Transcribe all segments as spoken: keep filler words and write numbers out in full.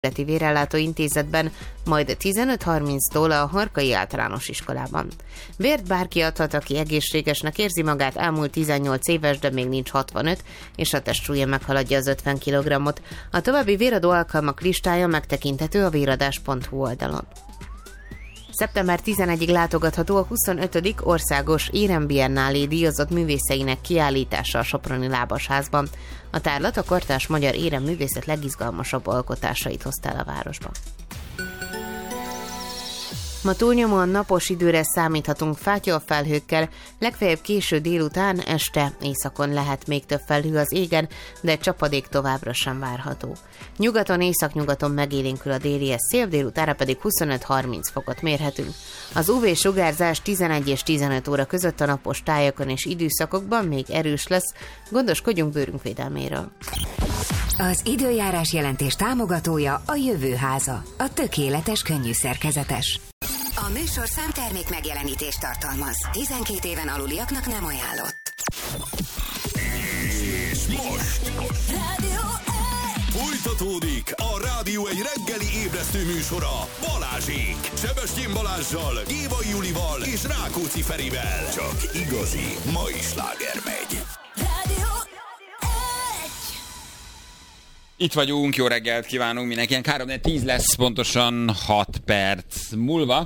Vérellátó Intézetben, majd tizenöt harminctól a Harkai Általános Iskolában. Vért bárki adhat, aki egészségesnek érzi magát, elmúlt tizennyolc éves, de még nincs hatvanöt, és a testsúlya meghaladja az ötven kilogrammot. A további véradó alkalmak listája megtekinthető a véradás pont hu oldalon. szeptember tizenegyedikéig látogatható a huszonötödik országos Érembiennálé díjazott művészeinek kiállítása a soproni Lábasházban. A tárlat a kortárs magyar éremművészet legizgalmasabb alkotásait hozta el a városba. Ma túlnyomóan napos időre számíthatunk fátyolfelhőkkel, legfeljebb késő délután, este, északon lehet még több felhő az égen, de csapadék továbbra sem várható. Nyugaton, északnyugaton megélénkül a déli szél, délutára pedig huszonöt-harminc fokot mérhetünk. Az ú vé-sugárzás tizenegy és tizenöt óra között a napos tájakon és időszakokban még erős lesz, gondoskodjunk bőrünk védelméről. Az időjárás jelentés támogatója a Jövőháza, a tökéletes könnyű szerkezetes. A műsor számtermék megjelenítést tartalmaz. tizenkét éven aluliaknak nem ajánlott. És most Rádió egy. Folytatódik a Rádió egy reggeli ébresztő műsora Balázsék. Sebestyén Balázssal, Gévai Julival és Rákóczi Ferivel. Csak igazi mai sláger megy. Rádió Itt vagyunk, jó reggelt kívánunk mindenkinek. három tíz lesz pontosan hat perc múlva,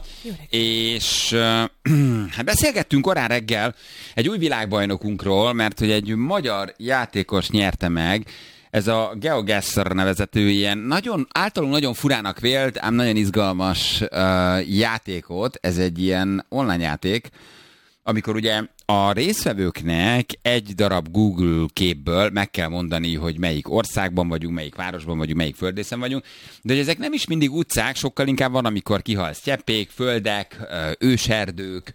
és uh, hát beszélgettünk korán reggel egy új világbajnokunkról, mert hogy egy magyar játékos nyerte meg, ez a GeoGuessr nevezető ilyen nagyon, általunk nagyon furának vélt, ám nagyon izgalmas uh, játékot, ez egy ilyen online játék, amikor ugye a résztvevőknek egy darab Google képből meg kell mondani, hogy melyik országban vagyunk, melyik városban vagyunk, melyik földrészen vagyunk, de hogy ezek nem is mindig utcák, sokkal inkább van, amikor kihal sztyeppék, földek, őserdők,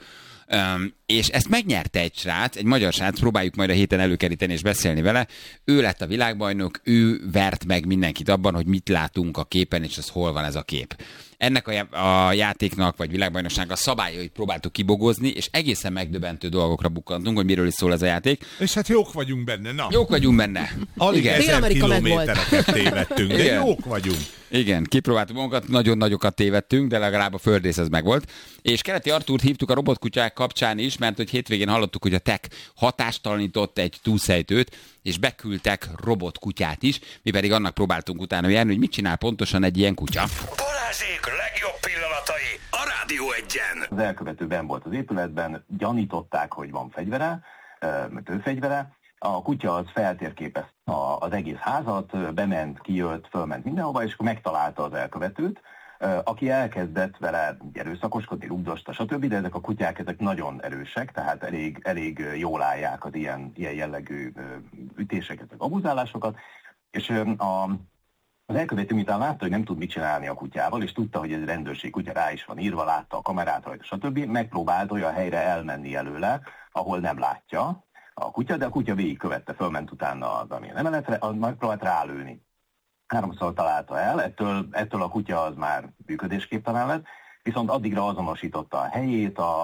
és ezt megnyerte egy srác, egy magyar srác, próbáljuk majd a héten előkeríteni és beszélni vele. Ő lett a világbajnok, ő vert meg mindenkit abban, hogy mit látunk a képen, és az hol van ez a kép. Ennek a, a játéknak, vagy világbajnokságnak a szabályait próbáltuk kibogozni, és egészen megdöbbentő dolgokra bukkantunk, hogy miről is szól ez a játék. És hát jók vagyunk benne, na. Jók vagyunk benne. Alig ezer kilométereket tévedtünk, de igen. Jók vagyunk. Igen, kipróbáltuk magunkat, nagyon nagyokat tévedtünk, de legalább a földrész ez megvolt. És Keleti Artúrt hívtuk a robotkutyák kapcsán is, mert hogy hétvégén hallottuk, hogy a tech hatástalanított egy túlszejtőt, és beküldtek robotkutyát is, mi pedig annak próbáltunk utána járni, hogy mit csinál pontosan egy ilyen kutya. Balázsék legjobb pillanatai a Rádió egyen. Az elkövető benn volt az épületben, gyanították, hogy van fegyvere, mert ő fegyvere. A kutya az feltérképezte az egész házat, bement, kijött, fölment mindenhova, és akkor megtalálta az elkövetőt, aki elkezdett vele erőszakoskodni, rugdosta, stb., de ezek a kutyák ezek nagyon erősek, tehát elég, elég jól állják az ilyen, ilyen jellegű ütéseket, vagy abuzálásokat, és a, az elkövető miután látta, hogy nem tud mit csinálni a kutyával, és tudta, hogy ez rendőrség kutya, rá is van írva, látta a kamerát rajta, stb., megpróbált olyan helyre elmenni előle, ahol nem látja a kutya, de a kutya végigkövette, fölment utána az amilyen emeletre, megpróbált rálőni. Háromszor találta el, ettől, ettől a kutya az már működésképtelen lett, viszont addigra azonosította a helyét a,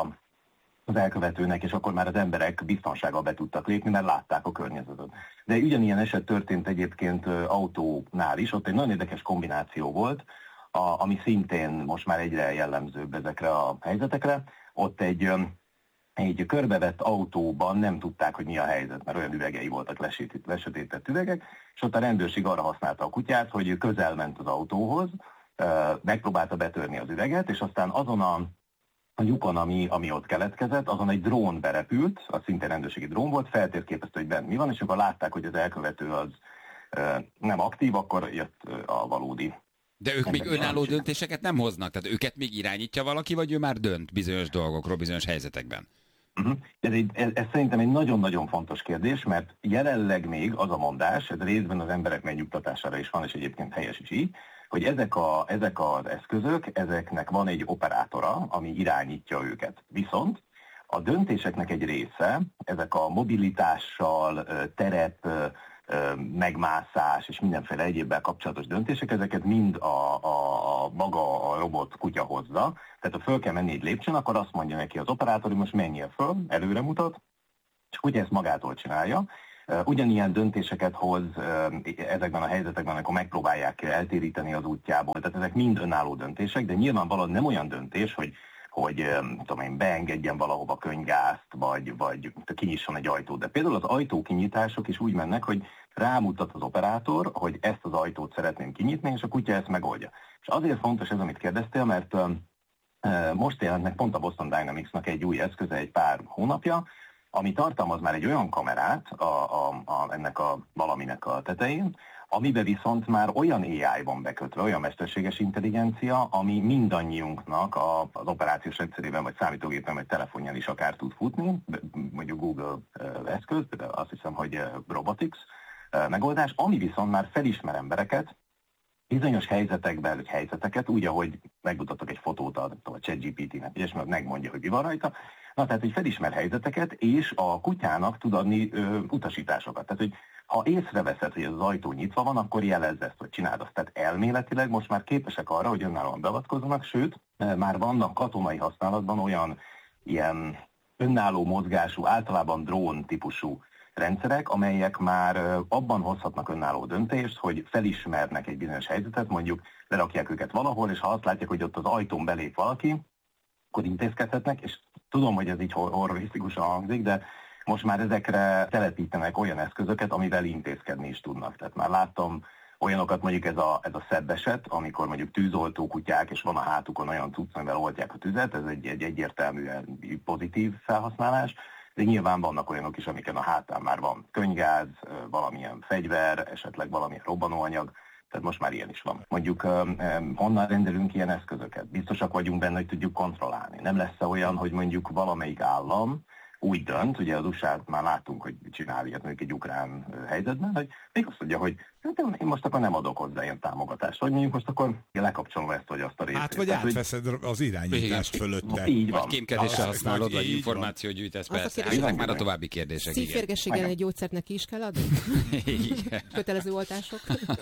az elkövetőnek, és akkor már az emberek biztonsággal be tudtak lépni, mert látták a környezetet. De ugyanilyen eset történt egyébként autónál is, ott egy nagyon érdekes kombináció volt, a, ami szintén most már egyre jellemzőbb ezekre a helyzetekre. Ott egy... Egy körbevett autóban nem tudták, hogy mi a helyzet, mert olyan üvegei voltak, lesötétett üvegek, és ott a rendőrség arra használta a kutyát, hogy közel ment az autóhoz, megpróbálta betörni az üveget, és aztán azon a, a lyukon, ami, ami ott keletkezett, azon egy drón berepült, az szintén rendőrségi drón volt, feltérképezte, hogy bent mi van, és akkor látták, hogy az elkövető az nem aktív, akkor jött a valódi. De ők még önálló döntéseket nem hoznak, tehát őket még irányítja valaki, vagy ő már dönt bizonyos dolgokról, bizonyos helyzetekben? Uh-huh. Ez, egy, ez, ez szerintem egy nagyon-nagyon fontos kérdés, mert jelenleg még az a mondás, ez részben az emberek megnyugtatására is van, és egyébként helyes is így, hogy ezek, a, ezek az eszközök, ezeknek van egy operátora, ami irányítja őket. Viszont a döntéseknek egy része, ezek a mobilitással, terep, megmászás és mindenféle egyébbel kapcsolatos döntések, ezeket mind a, a, a maga a robot kutya hozza. Tehát ha föl kell menni egy lépcsőn, akkor azt mondja neki az operátor, hogy most menjél föl, előre mutat, és a kutya ezt magától csinálja. ugyanilyen döntéseket hoz ezekben a helyzetekben, amikor megpróbálják eltéríteni az útjából. Tehát ezek mind önálló döntések, de nyilvánvalóan nem olyan döntés, hogy hogy tudom én, beengedjen valahova könyvgázt, vagy, vagy kinyisson egy ajtót. De például az ajtókinyitások is úgy mennek, hogy rámutat az operátor, hogy ezt az ajtót szeretném kinyitni, és a kutya ezt megoldja. És azért fontos ez, amit kérdeztél, mert uh, most jelent meg pont a Boston Dynamics-nak egy új eszköze egy pár hónapja, ami tartalmaz már egy olyan kamerát a, a, a, ennek a valaminek a tetején, amiben viszont már olyan á i van bekötve, olyan mesterséges intelligencia, ami mindannyiunknak a, az operációs rendszerében, vagy számítógépen, vagy telefonján is akár tud futni, mondjuk Google eszköz, azt hiszem, hogy Robotics megoldás, ami viszont már felismer embereket, bizonyos helyzetekben, vagy helyzeteket, úgy, ahogy megmutatok egy fotót a, a ChatGPT-nek, és megmondja, hogy mi van rajta. Na, tehát, hogy felismer helyzeteket, és a kutyának tud adni ö, utasításokat. Tehát, hogy ha észreveszed, hogy ez az ajtó nyitva van, akkor jelezd ezt, hogy csináld azt. Tehát elméletileg most már képesek arra, hogy önállóan beavatkozzanak, sőt, már vannak katonai használatban olyan ilyen önálló mozgású, általában drón típusú rendszerek, amelyek már abban hozhatnak önálló döntést, hogy felismernek egy bizonyos helyzetet, mondjuk lerakják őket valahol, és ha azt látják, hogy ott az ajtón belép valaki, akkor intézkedhetnek, és tudom, hogy ez így horrorisztikusan hangzik, de most már ezekre telepítenek olyan eszközöket, amivel intézkedni is tudnak. Tehát már láttam olyanokat, mondjuk ez a, ez a szebb eset, amikor mondjuk tűzoltó kutyák, és van a hátukon olyan cucc, amivel oltják a tüzet, ez egy, egy egyértelműen pozitív felhasználás, de nyilván vannak olyanok is, amiken a hátán már van könyvgáz, valamilyen fegyver, esetleg valamilyen robbanóanyag, tehát most már ilyen is van. Mondjuk honnan rendelünk ilyen eszközöket? Biztosak vagyunk benne, hogy tudjuk kontrollálni. Nem lesz olyan, hogy mondjuk valamelyik állam úgy dönt, ugye az u es á-t már láttunk, hogy csinál ilyet mondjuk egy ukrán helyzetben, hogy még azt mondja, hogy én most akkor nem adok hozzá ilyen támogatást, vagy mondjuk most akkor lekapcsolom ezt, vagy azt a részét. Hát vagy tehát, átveszed hogy... az irányítást fölötte. Így van. Vagy kémkedésre használod, vagy információt gyűjtesz, persze. Ezek már a további kérdések. Szívférgességgel egy gyógyszert neki is kell adni? Kötelező oltások.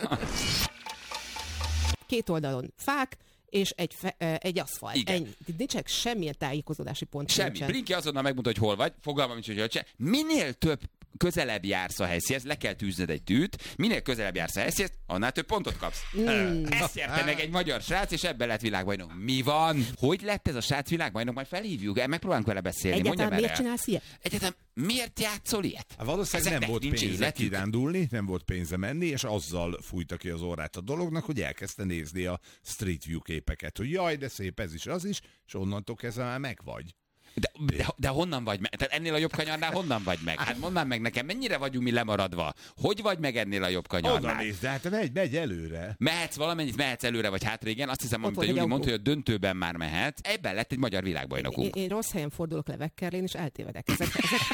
Két oldalon fák, és egy, fe, egy aszfalt. Ennyi. Nincsenek semmilyen tájékozódási pont. Semmi. Nincsen. Blinky azonnal megmondta, hogy hol vagy, fogalmam nincs, hogy hogy minél több közelebb jársz a helyszínhez, le kell tűzned egy tűt, minél közelebb jársz a helyszínhez, annál több pontot kapsz. Mm. Ezt érte meg egy magyar srác, és ebben lett világbajnok. Mi van? Hogy lett ez a srác világbajnok? Majd felhívjuk, megpróbálunk vele beszélni. Egyáltalán miért el. Csinálsz ilyet? Egyáltalán miért játszol ilyet? Hát valószínűleg Ezeknek nem volt pénze kirándulni, nem volt pénze menni, és azzal fújta ki az orrát a dolognak, hogy elkezdte nézni a Street View képeket, hogy jaj, de szép ez is, az is, és onnantól kezdve már megvagy. De, de, de honnan vagy meg? Tehát ennél a jobb kanyarnál honnan vagy meg? Hát mondd már meg nekem, mennyire vagyunk mi lemaradva? Hogy vagy meg ennél a jobb kanyarnál? Oda nézd, de hát megy, megy előre. Mehetsz valamennyit, mehetsz előre vagy hátra, igen. Azt hiszem, mondta Júli, mondta, hogy a döntőben már mehet. Ebben lett egy magyar világbajnokunk. Én, én rossz helyen fordulok le Vekkerlén, és eltévedek. Ezek,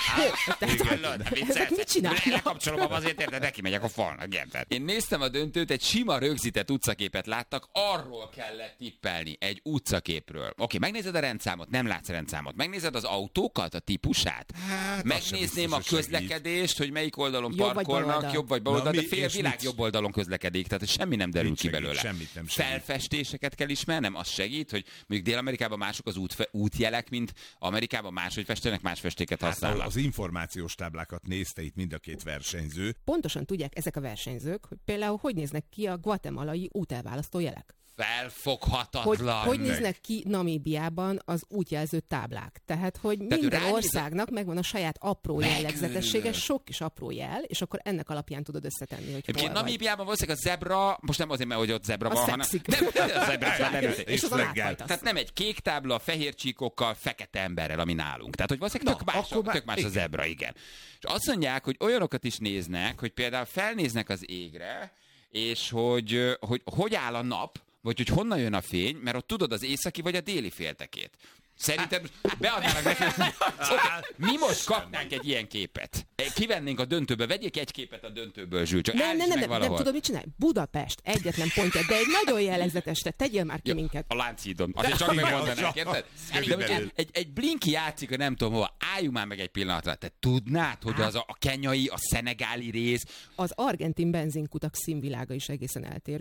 ezek, ezek mit csinálnak? Lekapcsolom, azért érted, neki megyek a falnak. Én néztem a döntőt, egy sima rögzített utcaképet láttak, arról kellett tippelni, egy utcaképről. Oké, megnézed a rendszámot, nem látsz rendszámot. Megnézed az autókat, a típusát? Hát, megnézném a közlekedést, hogy melyik oldalon jobb parkolnak, vagy jobb vagy bal oldal, de fél világ mit? Jobb oldalon közlekedik, tehát semmi nem derül ki belőle. Semmit nem segít. Felfestéseket kell ismernem, az segít, hogy mondjuk Dél-Amerikában mások az út, útjelek, mint Amerikában máshogy festenek, más festéket használnak. Hát az információs táblákat nézte itt mind a két versenyző. Pontosan tudják ezek a versenyzők, hogy például hogy néznek ki a guatemalai útelválasztó jelek. Felfoghatatlan. Hogy, hogy néznek ki Namíbiában az útjelző táblák. Tehát, hogy Tehát minden országnak megvan a saját apró jellegzetessége, sok kis apró jel, és akkor ennek alapján tudod összetenni, hogy hol vagy. Namíbiában valószínűleg a zebra, most nem azért, mert hogy ott zebra a van, hanem... Nem, a zebra nem, és az Tehát nem egy kék tábla, fehér csíkokkal, fekete emberrel, ami nálunk. Tehát, hogy valószínűleg tök más, tök más, más a zebra, igen. És azt mondják, hogy olyanokat is néznek, hogy például felnéznek az égre, és hogy hogy, hogy áll a nap, vagy hogy honnan jön a fény, mert ott tudod az északi vagy a déli féltekét. Szerintem beadnának neki. Okay, mi most kapnánk egy ilyen képet. Kivennénk a döntőbe, vegyék egy képet a döntőből, Zsül, csak nem, nem, nem, nem, nem tudod, mit csinálj? Budapest, egyetlen pontja, de egy nagyon jellegzetes, te tegyél már ki ja, minket. A Lánchídon. Azért csak megmondanák, érted? Egy, egy, egy Blinky játszik, hogy nem tudom hova, álljunk már meg egy pillanatra. Te tudnád, hogy az a, a kenyai, a szenegáli rész... Az argentin benzinkutak színvilága is egészen eltérő.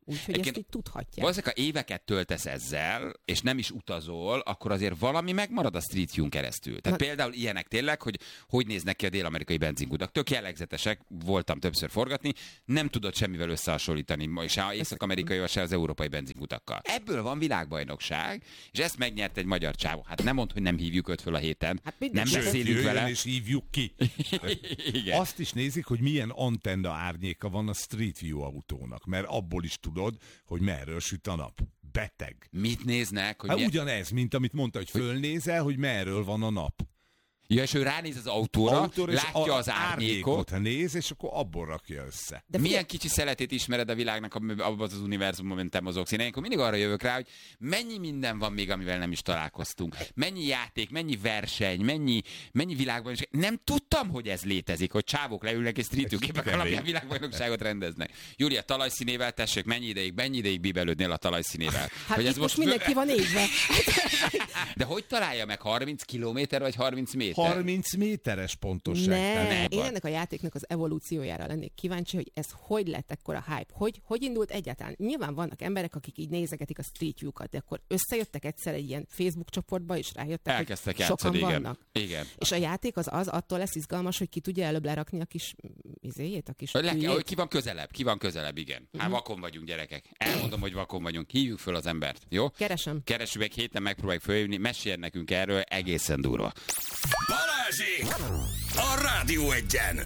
Úgyhogy ezt így tudhatják. Valószínűleg, ha éveket töltesz ezzel, és nem is utazol, akkor azért valami megmarad a Street View-n keresztül. Tehát Na. például ilyenek tényleg, hogy hogy néznek ki a dél-amerikai benzinkutak. Tök jellegzetesek, voltam többször forgatni, nem tudod semmivel összehasonlítani, se az észak-amerikai, se az európai benzinkutakkal. Ebből van világbajnokság, és ezt megnyert egy magyar csávó. Hát nem mondd, hogy nem hívjuk őt föl a héten. Hát nem beszélünk vele. És hívjuk ki. Igen. Azt is nézik, hogy milyen antenna árnyéka van a Street View autónak, mert abból is tudod, hogy merről süt a nap. Beteg. Mit néznek? Hogy hát milyen... ugyanez, mint amit mondta, hogy fölnézel, hogy merről van a nap. Ja, és ő ránéz az autóra, Autóra látja az árnyékot. árnyékot néz, és akkor abból rakja össze. De milyen kicsi szeletét ismered a világnak abban az univerzumban, mint te mozogsz. Én ilyenkor mindig arra jövök rá, hogy mennyi minden van még, amivel nem is találkoztunk. Mennyi játék, mennyi verseny, mennyi, mennyi világbajnokság. Nem tudtam, hogy ez létezik, hogy csávok leülnek és Street View képek alapján világbajnokságot rendeznek. Júlia, talajszínével tessék, mennyi ideig, mennyi ideig bíbelődnél a talajszínével? Hát hogy ez most mindenki van égve. De hogy találja meg harminc kilométer vagy harminc méter? harminc méteres pontosság. Ne, ne, én ennek a játéknak az evolúciójára lennék kíváncsi, hogy ez hogy lett ekkora hype, hogy, hogy indult egyáltalán. Nyilván vannak emberek, akik így nézegetik a Street View-kat, de akkor összejöttek egyszer egy ilyen Facebook csoportba, és rájöttek, elkezdtek hogy sokan játszani, vannak. Igen. igen. És a játék az az, attól lesz izgalmas, hogy ki tudja előbb lerakni a kis izéjét, a kis Le, hogy ki van közelebb, ki van közelebb, igen. Hát vakon vagyunk, gyerekek. Elmondom, hogy vakon vagyunk. Hívjuk föl az embert, jó? Keresem. Keresünk meg héten, megpróbáljuk fölhívni, mesélj nekünk erről, egészen durva. Balázsék! A Rádió Egyen!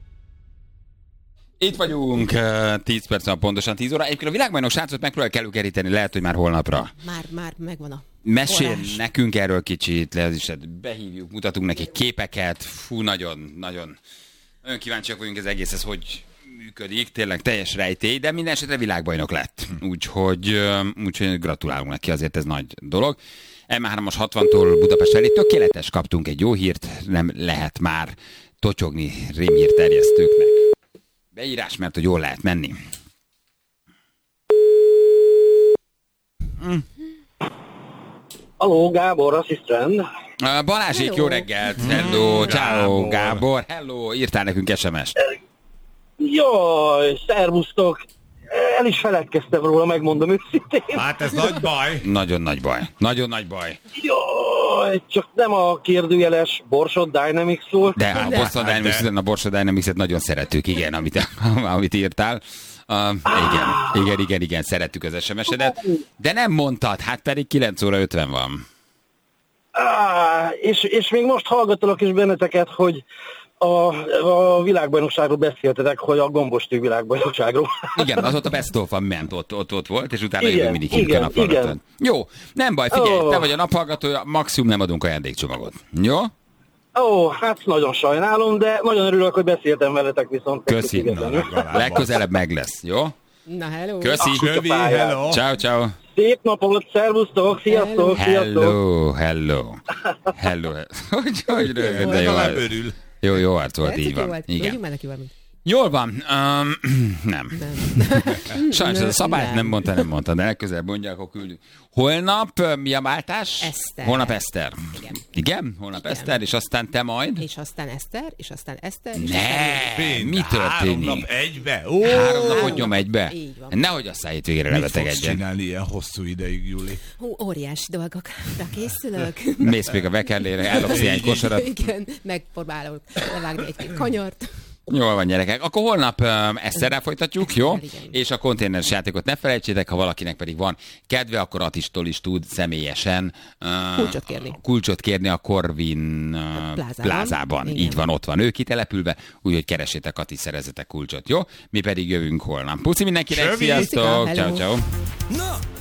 Itt vagyunk, tíz perc van pontosan tíz óra. Egyébként a világbajnokságot megpróbáljuk előkeríteni, lehet, hogy már holnapra. Már, már megvan a Mesél forrás. nekünk erről kicsit, le is behívjuk, mutatunk neki képeket. Fú, nagyon, nagyon, nagyon kíváncsiak vagyunk ez egész, ez hogy működik, tényleg teljes rejtély, de minden esetre világbajnok lett. Úgyhogy, úgyhogy gratulálunk neki, azért ez nagy dolog. em hármas hatvantól Budapest felé tökéletes, kaptunk egy jó hírt, nem lehet már totyogni rémhír terjesztőknek. Beírás, mert hogy jól lehet menni. Mm. Aló, Gábor, asszisztent. Uh, Balázsék, hello. Jó reggelt. Hello, ciao, Gábor. Hello, írtál nekünk es em es-t. Jaj, szervusztok. El is feledkeztem róla, megmondom őszintén. Hát ez nagy baj. Nagyon nagy baj. Nagyon nagy baj. Jaj, csak nem a kérdőjeles Borsod Dynamics szólt. De a Borsod Dynamics, a Borsod Dynamics-et nagyon szerettük, igen, amit, amit írtál. Uh, igen, igen, igen, igen, szerettük az es em es-edet. De nem mondtad, hát pedig kilenc óra ötven van. Á, és, és még most hallgatalak is benneteket, hogy A, a világbajnokságról beszéltetek, hogy a gombostű világbajnokságról. Igen, az ott a best of ment, ott, ott, ott volt, és utána jövő mindig hívjuk a naphallgatót. Jó, nem baj, figyelj, oh. te vagy a naphallgató, maximum nem adunk ajándékcsomagot. Jó? Ó, oh, hát nagyon sajnálom, de nagyon örülök, hogy beszéltem veletek viszont. Köszi. Na, legközelebb meg lesz, jó? Na, hello. Köszi. Kövi, hello. Ciao, ciao. Szép napot, szervusztok, sziasztok, hello, hello, hello. Hogy, hogy rögöd, de jó. Örül. Jó, jó arc volt, így van. Igen. Jól van. Um, nem. nem. Sajnos ez a szabályt nem. nem mondta, nem mondta, de legközelebb mondja, akkor küldünk. Holnap mi a váltás? Eszter. Holnap Eszter. Igen. Igen? Holnap Igen. Eszter, és aztán te majd? És aztán Eszter, és aztán Eszter, és ne, aztán mi történik? Három nap egybe? Ó, három napot nyom egybe? Így van. Nehogy aztán hétvégére lebetegedjen. Mit fogsz csinálni ilyen hosszú ideig, Júli? Hú, óriási dolgokra készülök. Mész még a vekerlére, ellopsz ilyen kosarat. Igen, megpróbálok levágni egy kanyart. Jól van, gyerekek. Akkor holnap um, Eszterrel folytatjuk, jó? Igen. És a konténeres játékot ne felejtsétek, ha valakinek pedig van kedve, akkor Attistól is tud személyesen uh, kulcsot kérni. Kulcsot kérni a Corvin uh, plázában. plázában. Így van, ott van ő kitelepülve, úgyhogy keresétek Ati, szerezzetek kulcsot, jó? Mi pedig jövünk holnap. Puci mindenkinek, sziasztok! Ciao, ciao. Na,